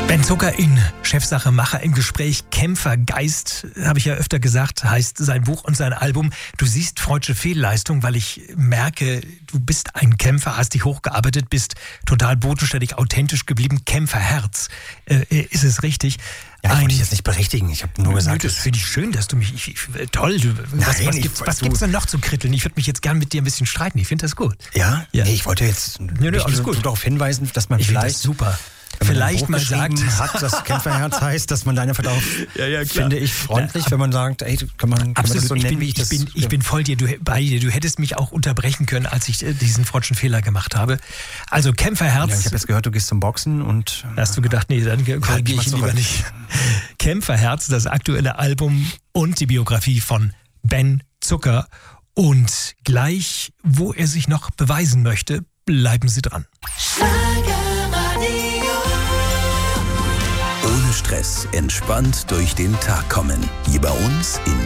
Ben Zucker in Chefsache Macher im Gespräch. Kämpfergeist, habe ich ja öfter gesagt, heißt sein Buch und sein Album. Du siehst freudsche Fehlleistung, weil ich merke, du bist ein Kämpfer, hast dich hochgearbeitet, bist total bodenständig, authentisch geblieben. Kämpferherz, ist es richtig? Ja, ich wollte dich jetzt nicht berichtigen. Ich habe nur gesagt, das finde ich schön, dass du mich... toll. Was gibt's denn noch zu kritteln? Ich würde mich jetzt gern mit dir ein bisschen streiten. Ich finde das gut. Ja? Nee, ich wollte jetzt alles gut. Darauf hinweisen, dass man vielleicht... super. Vielleicht mal sagt, hat das Kämpferherz heißt, dass man deine Verdacht, finde ich, freundlich, wenn man sagt, ey, kann man das so nennen, wie ich das... Ich bin voll bei dir. Du hättest mich auch unterbrechen können, als ich diesen freudschen Fehler gemacht habe. Also Kämpferherz... Ja, ich habe jetzt gehört, du gehst zum Boxen und... Hast du gedacht, nee, dann gehe ich lieber nicht. Kämpferherz, das aktuelle Album und die Biografie von Ben Zucker. Und gleich, wo er sich noch beweisen möchte, bleiben Sie dran. Ohne Stress, entspannt durch den Tag kommen. Hier bei uns in